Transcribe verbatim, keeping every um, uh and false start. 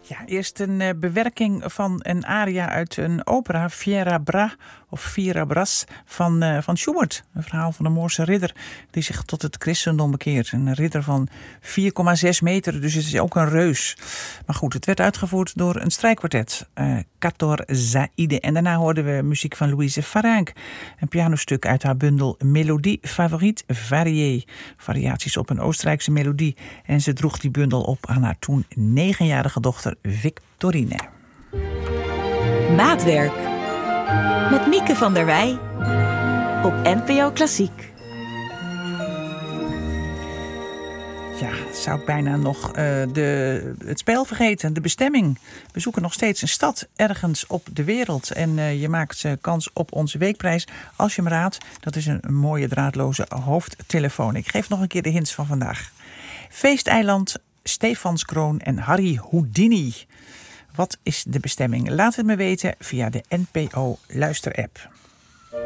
Ja, eerst een uh, bewerking van een aria uit een opera, Fiera Bra of Fiera Bras van, uh, van Schubert. Een verhaal van een Moorse ridder die zich tot het christendom bekeert. Een ridder van vier komma zes meter, dus het is ook een reus. Maar goed, het werd uitgevoerd door een strijkkwartet, uh, Cator Zaide. En daarna hoorden we muziek van Louise Farinck. Een pianostuk uit haar bundel Melodie Favorite Variée. Variaties op een Oostenrijkse melodie. En ze droeg die bundel op aan haar toen negenjarige dochter Victorine. Maatwerk met Mieke van der Wij op N P O Klassiek. Ja, zou ik bijna nog uh, de, het spel vergeten, de bestemming. We zoeken nog steeds een stad ergens op de wereld. En uh, je maakt uh, kans op onze weekprijs als je hem raadt. Dat is een, een mooie draadloze hoofdtelefoon. Ik geef nog een keer de hints van vandaag. Feesteiland, Stefanskroon en Harry Houdini. Wat is de bestemming? Laat het me weten via de N P O luisterapp.